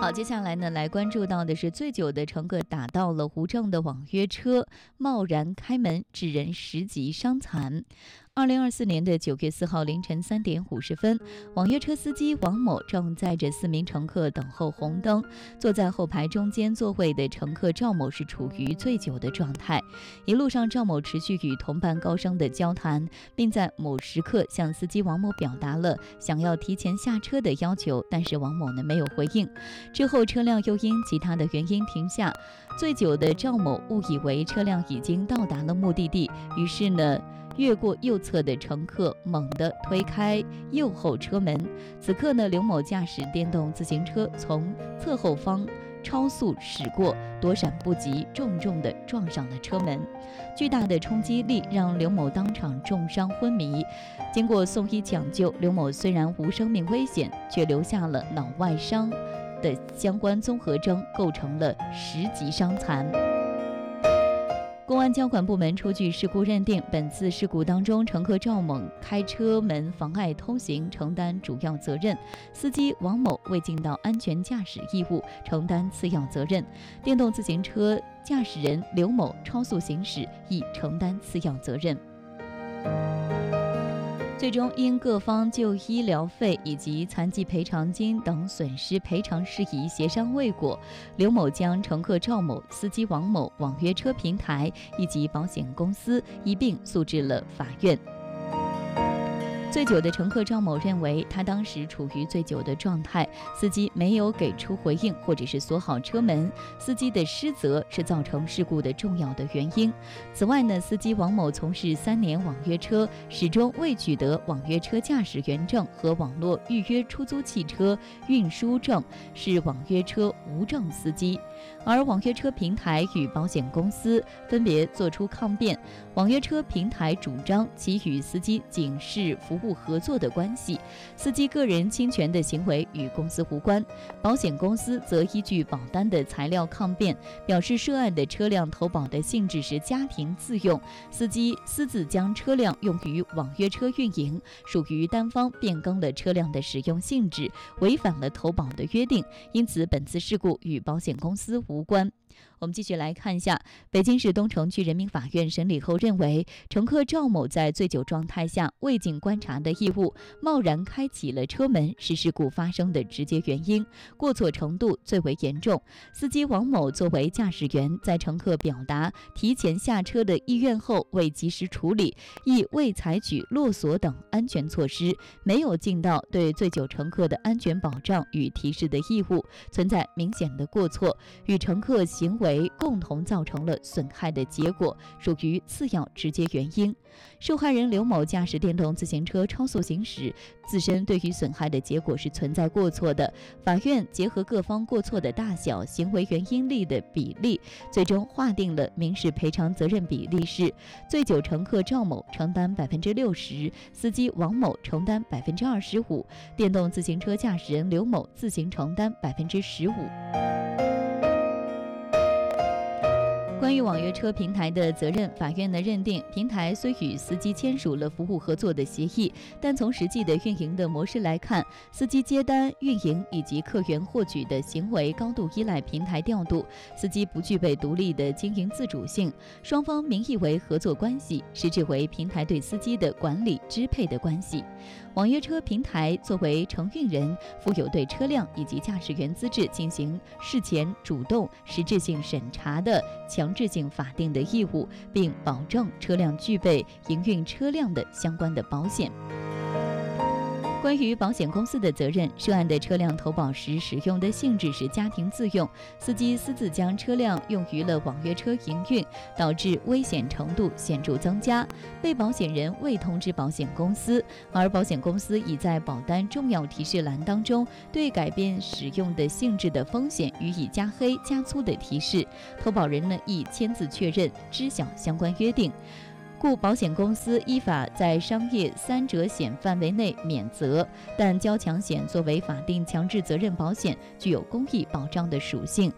好，接下来呢，来关注到的是醉酒的乘客打到了无证的网约车，贸然开门，致人10级伤残。2024年9月4号凌晨3点50分，网约车司机王某正载着4名乘客等候红灯，坐在后排中间座位的乘客赵某是处于醉酒的状态。一路上，赵某持续与同伴高声的交谈，并在某时刻向司机王某表达了想要提前下车的要求，但是王某呢没有回应。之后，车辆又因其他的原因停下，醉酒的赵某误以为车辆已经到达了目的地，于是呢越过右侧的乘客，猛地推开右后车门。此刻呢，刘某驾驶电动自行车从侧后方超速驶过，躲闪不及，重重地撞上了车门。巨大的冲击力让刘某当场重伤昏迷。经过送医抢救，刘某虽然无生命危险，却留下了脑外伤的相关综合征，构成了10级伤残。公安交管部门出具事故认定，本次事故当中，乘客赵某开车门妨碍通行，承担主要责任；司机王某未尽到安全驾驶义务，承担次要责任；电动自行车驾驶人刘某超速行驶，亦承担次要责任。最终因各方就医疗费以及残疾赔偿金等损失赔偿事宜协商未果，刘某将乘客赵某、司机王某、网约车平台以及保险公司一并诉至了法院。醉酒的乘客赵某认为，他当时处于醉酒的状态，司机没有给出回应或者是锁好车门，司机的失责是造成事故的重要的原因。此外呢，司机王某从事3年网约车，始终未取得网约车驾驶员证和网络预约出租汽车运输证，是网约车无证司机。而网约车平台与保险公司分别作出抗辩，网约车平台主张其与司机仅是服务合作的关系，司机个人侵权的行为与公司无关。保险公司则依据保单的材料抗辩，表示涉案的车辆投保的性质是家庭自用，司机私自将车辆用于网约车运营，属于单方变更了车辆的使用性质，违反了投保的约定，因此本次事故与保险公司无关。我们继续来看一下，北京市东城区人民法院审理后认为，乘客赵某在醉酒状态下未尽观察的义务，贸然开启了车门，是事故发生的直接原因，过错程度最为严重。司机王某作为驾驶员，在乘客表达提前下车的意愿后未及时处理，亦未采取落锁等安全措施，没有尽到对醉酒乘客的安全保障与提示的义务，存在明显的过错，与乘客行为共同造成了损害的结果，属于次要直接原因。受害人刘某驾驶电动自行车超速行驶，自身对于损害的结果是存在过错的。法院结合各方过错的大小、行为原因力的比例，最终划定了民事赔偿责任比例是：醉酒乘客赵某承担60%，司机王某承担25%，电动自行车驾驶人刘某自行承担15%。关于网约车平台的责任，法院呢认定，平台虽与司机签署了服务合作的协议，但从实际的运营的模式来看，司机接单、运营以及客源获取的行为高度依赖平台调度，司机不具备独立的经营自主性，双方名义为合作关系，实质为平台对司机的管理支配的关系。网约车平台作为承运人，负有对车辆以及驾驶员资质进行事前主动实质性审查的强制性法定的义务，并保证车辆具备营运车辆的相关的保险。关于保险公司的责任，涉案的车辆投保时使用的性质是家庭自用，司机私自将车辆用于了网约车营运，导致危险程度显著增加。被保险人未通知保险公司，而保险公司已在保单重要提示栏当中对改变使用的性质的风险予以加黑加粗的提示，投保人呢亦签字确认知晓相关约定。故保险公司依法在商业3者险范围内免责，但交强险作为法定强制责任保险，具有公益保障的属性，